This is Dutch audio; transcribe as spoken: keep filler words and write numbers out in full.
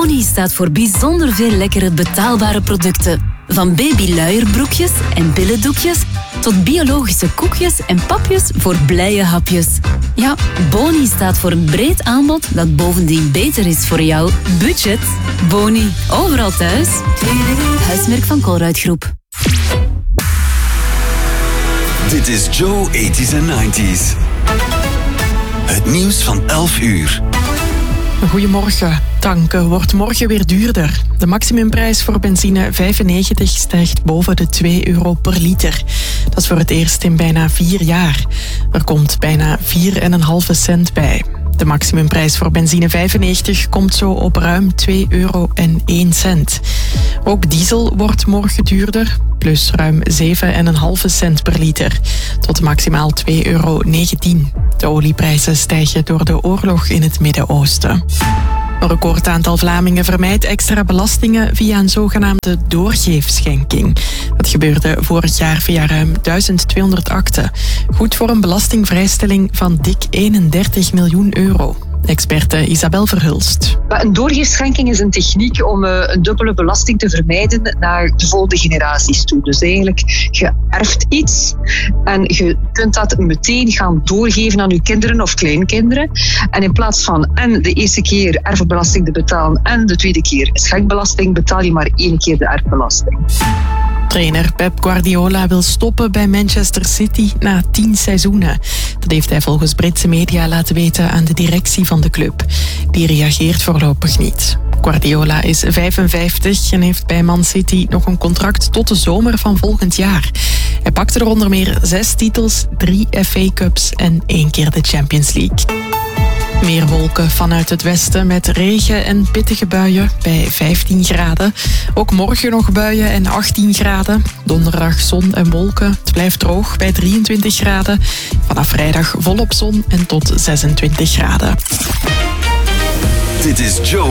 Boni staat voor bijzonder veel lekkere betaalbare producten. Van babyluierbroekjes en billendoekjes tot biologische koekjes en papjes voor blije hapjes. Ja, Boni staat voor een breed aanbod dat bovendien beter is voor jouw budget. Boni, overal thuis. Huismerk van Colruyt Groep. Dit is Joe eighties and nineties. Het nieuws van elf uur. Goedemorgen. Tanken wordt morgen weer duurder. De maximumprijs voor benzine vijfennegentig stijgt boven de twee euro per liter. Dat is voor het eerst in bijna vier jaar. Er komt bijna vier komma vijf cent bij. De maximumprijs voor benzine vijfennegentig komt zo op ruim twee euro en één cent. Ook diesel wordt morgen duurder, plus ruim zeven komma vijf cent per liter, tot maximaal twee euro negentien. De olieprijzen stijgen door de oorlog in het Midden-Oosten. Een record aantal Vlamingen vermijdt extra belastingen via een zogenaamde doorgeefschenking. Dat gebeurde vorig jaar via ruim duizend tweehonderd akten. Goed voor een belastingvrijstelling van dik eenendertig miljoen euro. Experte Isabel Verhulst. Een doorgeefschenking is een techniek om een dubbele belasting te vermijden naar de volgende generaties toe. Dus eigenlijk, je erft iets en je kunt dat meteen gaan doorgeven aan je kinderen of kleinkinderen. En in plaats van en de eerste keer erfbelasting te betalen en de tweede keer schenkbelasting, betaal je maar één keer de erfbelasting. Trainer Pep Guardiola wil stoppen bij Manchester City na tien seizoenen. Dat heeft hij volgens Britse media laten weten aan de directie van de club. Die reageert voorlopig niet. Guardiola is vijfenvijftig en heeft bij Man City nog een contract tot de zomer van volgend jaar. Hij pakte er onder meer zes titels, drie F A Cups en één keer de Champions League. Meer wolken vanuit het westen met regen en pittige buien bij vijftien graden. Ook morgen nog buien en achttien graden. Donderdag zon en wolken. Het blijft droog bij drieëntwintig graden. Vanaf vrijdag volop zon en tot zesentwintig graden. Dit is Joe